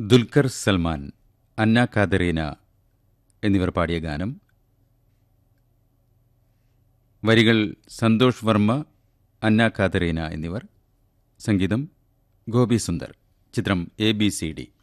ദുൽഖർ സൽമാൻ, അന്ന Katharina എന്നിവർ പാടിയ ഗാനം. വരികൾ സന്തോഷ് വർമ്മ, അന്ന കാതറീന എന്നിവർ. സംഗീതം ഗോപി സുന്ദർ. ചിത്രം ABCD.